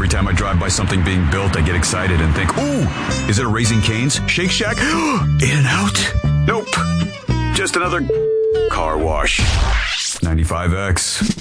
Every time I drive by something being built, I get excited and think, ooh, is it a Raising Cane's? Shake Shack? In-N-Out? Nope. Just another car wash. 95X.